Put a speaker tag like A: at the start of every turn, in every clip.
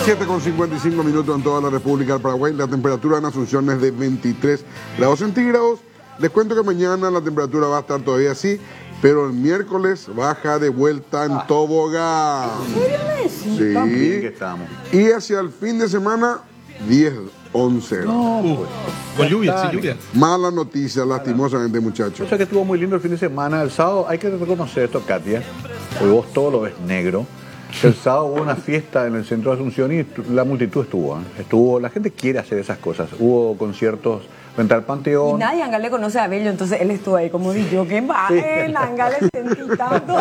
A: 7:55 en toda la República del Paraguay. La temperatura en Asunción es de 23 grados centígrados. Les cuento que mañana la temperatura va a estar todavía así, pero el miércoles baja de vuelta en tobogán.
B: Sí.
A: Sí. Y hacia el fin de semana, 10, 11 grados.
C: No, pues.
B: Con lluvia, sin lluvia.
A: Mala noticia, lastimosamente, muchachos.
C: O sea que estuvo muy lindo el fin de semana. El sábado, hay que reconocer esto, Katia, porque vos todo lo ves negro. El sábado hubo una fiesta en el centro de Asunción y la multitud estuvo. La gente quiere hacer esas cosas. Hubo conciertos frente al Panteón.
D: Y nadie Anga le conoce a Bello, entonces él estuvo ahí como dijo, qué mal, Anga le sentí tanto.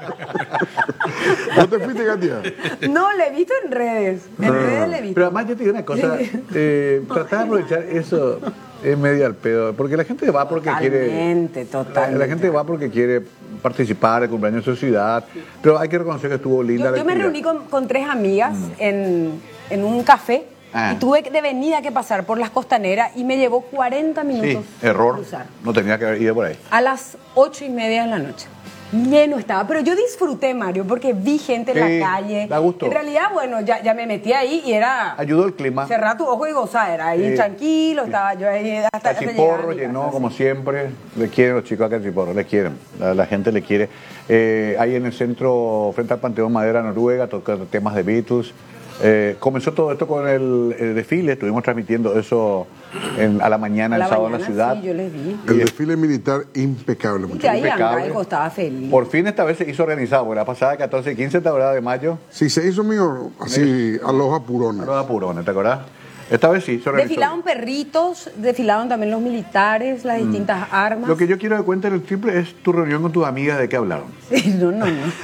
A: ¿No te fuiste, Katia?
D: No, le he visto en redes. En redes le he visto.
C: Pero además yo te digo una cosa, tratar de aprovechar eso es medio al pedo, porque la gente va porque quiere.
D: Totalmente.
C: La gente va porque quiere participar del cumpleaños de su ciudad, pero hay que reconocer que estuvo linda.
D: Yo me reuní con 3 amigas en un café. Y tuve de venida que pasar por las costaneras y me llevó 40 minutos.
C: Sí, error.
D: Cruzar.
C: No tenía que haber ido por ahí.
D: A las 8:30 de la noche. Lleno estaba, pero yo disfruté, Mario, porque vi gente en la calle.
C: Da gusto.
D: En realidad, bueno, ya me metí ahí y era...
C: Ayudó el clima.
D: Cerrar tu ojo y gozar, era ahí tranquilo, estaba yo ahí hasta
C: Cachiporro llenó, como siempre. Le quieren los chicos a Cachiporro, le quieren. La gente le quiere. Ahí en el centro, frente al Panteón Madera Noruega, tocando temas de Beatles. Comenzó todo esto con el desfile, estuvimos transmitiendo eso a la mañana, el sábado en la ciudad.
D: Sí, yo les vi.
A: El desfile militar impecable,
D: Y ahí
A: muchachos.
D: algo estaba feliz.
C: Por fin esta vez se hizo organizado, porque la pasada 14 y 15 de mayo.
A: Sí, se hizo mío así a los apurones.
C: A los apurones, ¿te acordás? Esta vez sí se organizó.
D: Desfilaron perritos, desfilaron también los militares, las distintas armas.
C: Lo que yo quiero que cuenten el triple es tu reunión con tus amigas, ¿de qué hablaron?
D: Sí, no.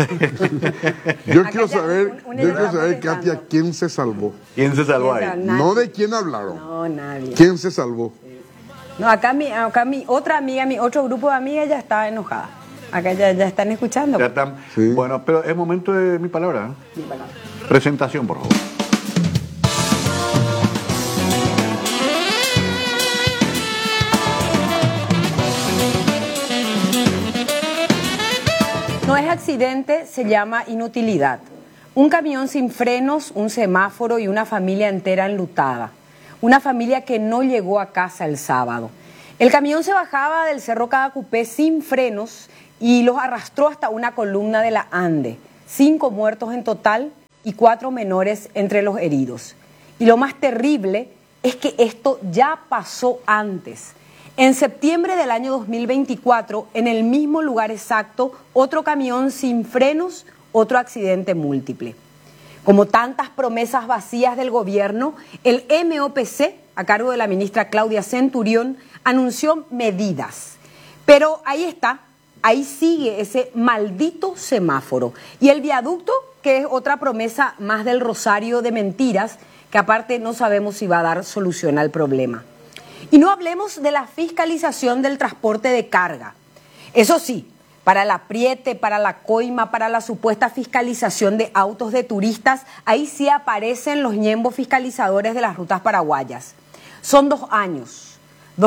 A: Yo
D: Acá
A: quiero
D: ya
A: saber, Katia, quién se salvó.
C: ¿Quién se salvó ahí?
D: Nadie.
A: No de quién hablaron.
D: No, nadie.
A: ¿Quién se salvó?
D: No, acá mi otra amiga, mi otro grupo de amigas ya está enojada. Acá ya están escuchando.
C: Ya están.
A: Sí.
C: Bueno, pero es momento de mi palabra, ¿eh?
D: Mi palabra.
C: Presentación, por favor.
D: No es accidente, se llama inutilidad. Un camión sin frenos, un semáforo y una familia entera enlutada. Una familia que no llegó a casa el sábado. El camión se bajaba del Cerro Cadacupé sin frenos y los arrastró hasta una columna de la Ande. 5 muertos en total y 4 menores entre los heridos. Y lo más terrible es que esto ya pasó antes. En septiembre del año 2024, en el mismo lugar exacto, otro camión sin frenos, otro accidente múltiple. Como tantas promesas vacías del gobierno, el MOPC, a cargo de la ministra Claudia Centurión, anunció medidas. Pero ahí está, ahí sigue ese maldito semáforo. Y el viaducto, que es otra promesa más del rosario de mentiras, que aparte no sabemos si va a dar solución al problema. Y no hablemos de la fiscalización del transporte de carga. Eso sí, para el apriete, para la coima, para la supuesta fiscalización de autos de turistas, ahí sí aparecen los ñembos fiscalizadores de las rutas paraguayas. Son 2 años,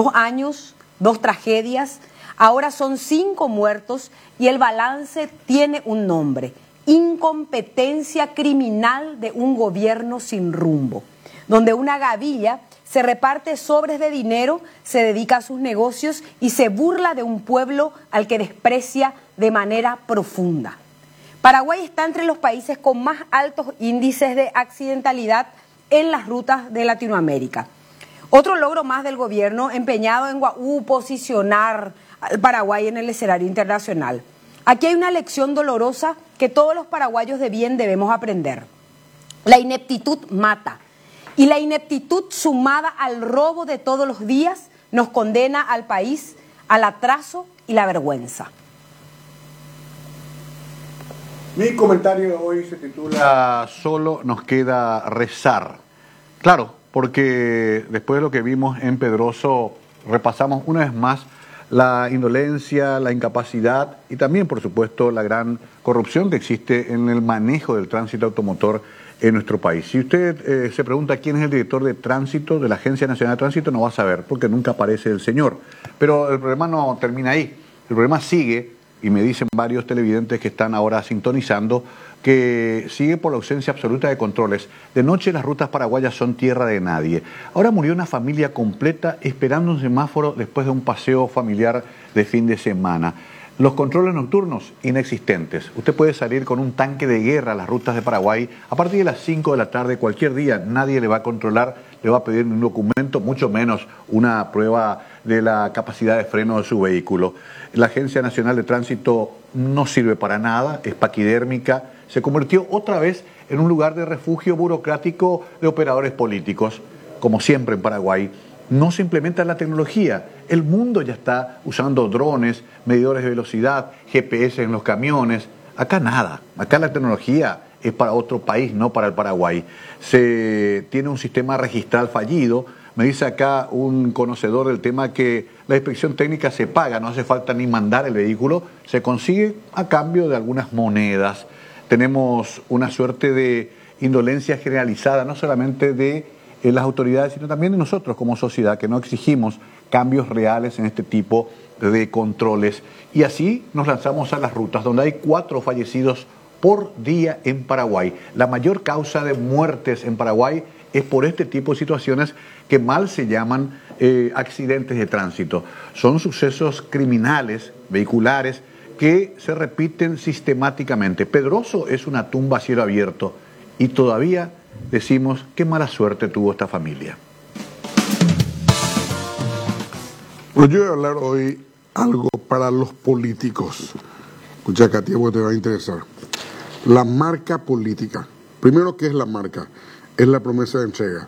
D: 2 tragedias, ahora son 5 muertos y el balance tiene un nombre: incompetencia criminal de un gobierno sin rumbo, donde una gavilla se reparte sobres de dinero, se dedica a sus negocios y se burla de un pueblo al que desprecia de manera profunda. Paraguay está entre los países con más altos índices de accidentalidad en las rutas de Latinoamérica. Otro logro más del gobierno empeñado en posicionar al Paraguay en el escenario internacional. Aquí hay una lección dolorosa que todos los paraguayos de bien debemos aprender. La ineptitud mata. Y la ineptitud sumada al robo de todos los días nos condena al país al atraso y la vergüenza.
C: Mi comentario de hoy se titula "Solo nos queda rezar". Claro, porque después de lo que vimos en Pedroso, repasamos una vez más la indolencia, la incapacidad y también, por supuesto, la gran corrupción que existe en el manejo del tránsito automotor en nuestro país. Si usted se pregunta quién es el director de tránsito de la Agencia Nacional de Tránsito, no va a saber, porque nunca aparece el señor. Pero el problema no termina ahí. El problema sigue, y me dicen varios televidentes que están ahora sintonizando, que sigue por la ausencia absoluta de controles. De noche las rutas paraguayas son tierra de nadie. Ahora murió una familia completa esperando un semáforo después de un paseo familiar de fin de semana. Los controles nocturnos, inexistentes. Usted puede salir con un tanque de guerra a las rutas de Paraguay a partir de las 5 de la tarde, cualquier día. Nadie le va a controlar, le va a pedir un documento, mucho menos una prueba de la capacidad de freno de su vehículo. La Agencia Nacional de Tránsito no sirve para nada, es paquidérmica. Se convirtió otra vez en un lugar de refugio burocrático de operadores políticos, como siempre en Paraguay. No se implementa la tecnología. El mundo ya está usando drones, medidores de velocidad, GPS en los camiones. Acá nada. Acá la tecnología es para otro país, no para el Paraguay. Se tiene un sistema registral fallido. Me dice acá un conocedor del tema que la inspección técnica se paga, no hace falta ni mandar el vehículo, se consigue a cambio de algunas monedas. Tenemos una suerte de indolencia generalizada, no solamente de las autoridades, sino también de nosotros como sociedad, que no exigimos cambios reales en este tipo de controles. Y así nos lanzamos a las rutas, donde hay 4 fallecidos por día en Paraguay. La mayor causa de muertes en Paraguay es por este tipo de situaciones que mal se llaman accidentes de tránsito. Son sucesos criminales, vehiculares, que se repiten sistemáticamente. Pedroso es una tumba a cielo abierto y todavía decimos qué mala suerte tuvo esta familia.
A: Bueno, yo voy a hablar hoy algo para los políticos. Escucha, Katia, porque te va a interesar. La marca política. Primero, ¿qué es la marca? Es la promesa de entrega.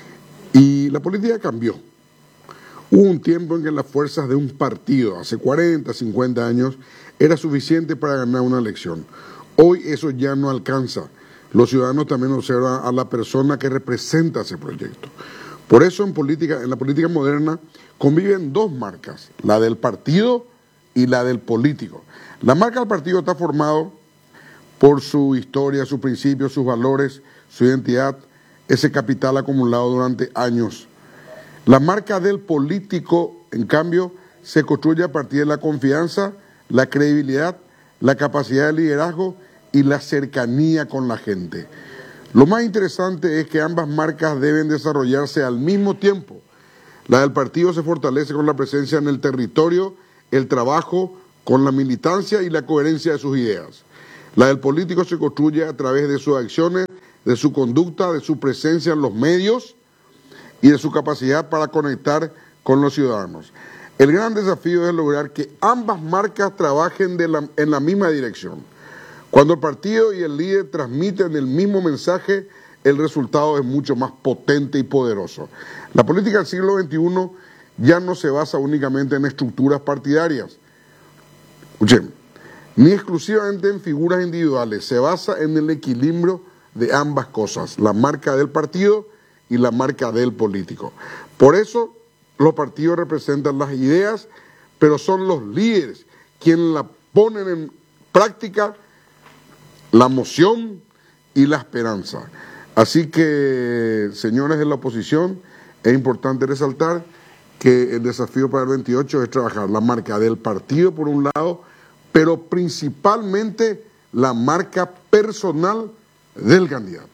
A: Y la política cambió. Hubo un tiempo en que las fuerzas de un partido, hace 40, 50 años, era suficiente para ganar una elección. Hoy eso ya no alcanza. Los ciudadanos también observan a la persona que representa ese proyecto. Por eso en la política moderna conviven 2 marcas, la del partido y la del político. La marca del partido está formado por su historia, sus principios, sus valores, su identidad, ese capital acumulado durante años. La marca del político, en cambio, se construye a partir de la confianza, la credibilidad, la capacidad de liderazgo y la cercanía con la gente. Lo más interesante es que ambas marcas deben desarrollarse al mismo tiempo. La del partido se fortalece con la presencia en el territorio, el trabajo, con la militancia y la coherencia de sus ideas. La del político se construye a través de sus acciones, de su conducta, de su presencia en los medios y de su capacidad para conectar con los ciudadanos. El gran desafío es lograr que ambas marcas trabajen en la misma dirección. Cuando el partido y el líder transmiten el mismo mensaje, el resultado es mucho más potente y poderoso. La política del siglo XXI ya no se basa únicamente en estructuras partidarias, escuchen, ni exclusivamente en figuras individuales, se basa en el equilibrio de ambas cosas, la marca del partido y la marca del político. Por eso los partidos representan las ideas, pero son los líderes quienes la ponen en práctica, la moción y la esperanza. Así que, señores de la oposición, es importante resaltar que el desafío para el 28 es trabajar la marca del partido por un lado, pero principalmente la marca personal del candidato.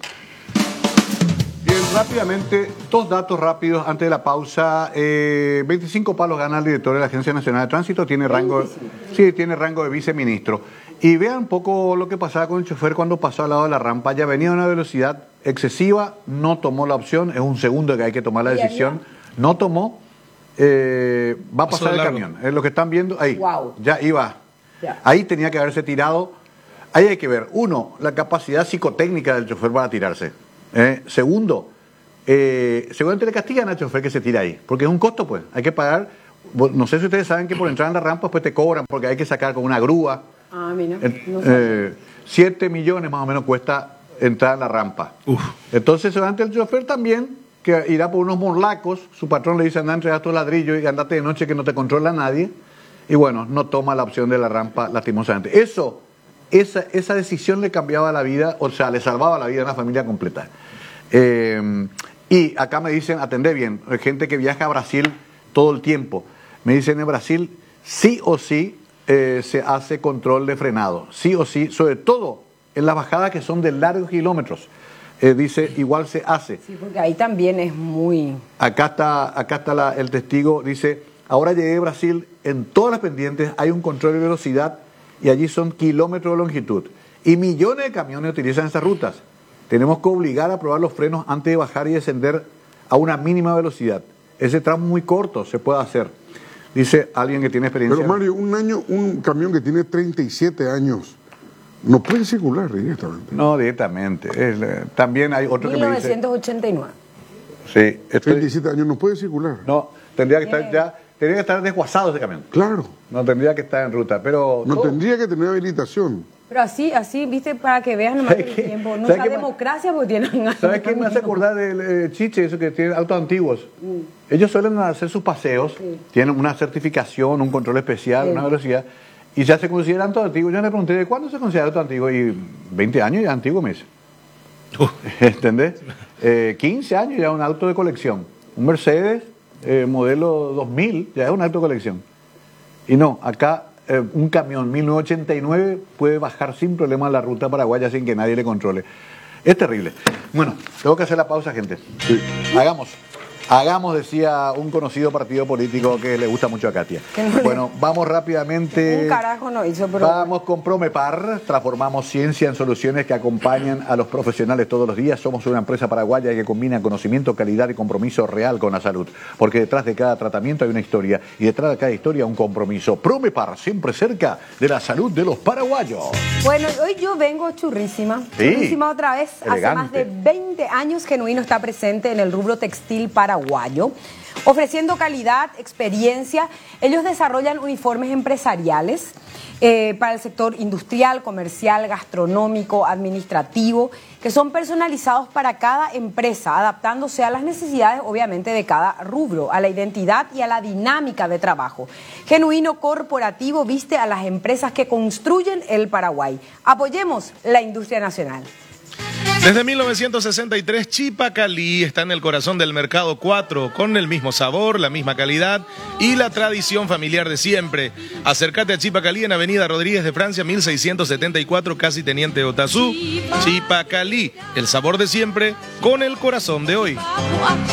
C: Bien, rápidamente, 2 datos rápidos antes de la pausa. 25 palos gana el director de la Agencia Nacional de Tránsito, tiene rango de viceministro. Y vean un poco lo que pasaba con el chofer cuando pasó al lado de la rampa. Ya venía a una velocidad excesiva, no tomó la opción, es un segundo que hay que tomar la decisión. No tomó, va a pasar el camión. Es lo que están viendo ahí.
D: Wow.
C: Ya iba.
D: Ya.
C: Ahí tenía que haberse tirado. Ahí hay que ver, 1, la capacidad psicotécnica del chofer para tirarse. Segundo, seguramente le castigan al chofer que se tira ahí, porque es un costo, pues. Hay que pagar. No sé si ustedes saben que por entrar en la rampa pues te cobran, porque hay que sacar con una grúa.
D: Ah, mira. No sabía.
C: 7 millones más o menos cuesta entrar a la rampa. Entonces, seguramente el chofer también, que irá por unos morlacos, su patrón le dice, anda a entregar estos ladrillos y andate de noche que no te controla nadie. Y bueno, no toma la opción de la rampa lastimosamente. Esa decisión le cambiaba la vida, o sea, le salvaba la vida a una familia completa. Y acá me dicen, atendé bien, hay gente que viaja a Brasil todo el tiempo. Me dicen, en Brasil sí o sí se hace control de frenado. Sí o sí, sobre todo en las bajadas que son de largos kilómetros. Dice, igual se hace.
D: Sí, porque ahí también es muy...
C: Acá está el testigo, dice, ahora llegué a Brasil, en todas las pendientes hay un control de velocidad y allí son kilómetros de longitud. Y millones de camiones utilizan esas rutas. Tenemos que obligar a probar los frenos antes de bajar y descender a una mínima velocidad. Ese tramo muy corto se puede hacer. Dice alguien que tiene experiencia.
A: Pero Mario, un camión que tiene 37 años no puede circular directamente.
C: No, directamente. También hay otro que me dice...
D: 1989.
C: Sí.
A: 37 años no puede circular.
C: No, tendría que estar desguazado ese camión.
A: Claro.
C: No tendría que estar en ruta, pero...
A: No tendría que tener habilitación.
D: Pero así, viste, para que veas nomás el tiempo. No es democracia porque tienen...
C: ¿Sabes qué me hace acordar del Chiche, eso que tiene autos antiguos? Ellos suelen hacer sus paseos, tienen una certificación, un control especial, una velocidad, y ya se consideran autos antiguos. Yo le pregunté, ¿de cuándo se considera auto antiguo? Y 20 años ya antiguo, me dice. ¿Entendés? 15 años ya un auto de colección. Un Mercedes modelo 2000 ya es un auto de colección. Y no, acá... un camión 1989 puede bajar sin problema la ruta paraguaya sin que nadie le controle. Es terrible. Bueno, tengo que hacer la pausa, gente. Sí. Hagamos, decía un conocido partido político que le gusta mucho a Katia. Bueno, vamos rápidamente.
D: Un carajo no hizo, pero...
C: Vamos con Promepar. Transformamos ciencia en soluciones que acompañan a los profesionales todos los días. Somos una empresa paraguaya que combina conocimiento, calidad y compromiso real con la salud. Porque detrás de cada tratamiento hay una historia y detrás de cada historia un compromiso. Promepar, siempre cerca de la salud de los paraguayos.
D: Bueno, hoy yo vengo churrísima.
C: Sí.
D: Churrísima otra vez.
C: Elegante.
D: Hace más de 20 años Genuino está presente en el rubro textil paraguayo, ofreciendo calidad, experiencia. Ellos desarrollan uniformes empresariales para el sector industrial, comercial, gastronómico, administrativo, que son personalizados para cada empresa, adaptándose a las necesidades, obviamente, de cada rubro, a la identidad y a la dinámica de trabajo. Genuino Corporativo viste a las empresas que construyen el Paraguay. Apoyemos la industria nacional.
B: Desde 1963, Chipacalí está en el corazón del Mercado 4, con el mismo sabor, la misma calidad y la tradición familiar de siempre. Acércate a Chipacalí en Avenida Rodríguez de Francia, 1674, casi Teniente Otazú. Chipacalí, el sabor de siempre, con el corazón de hoy.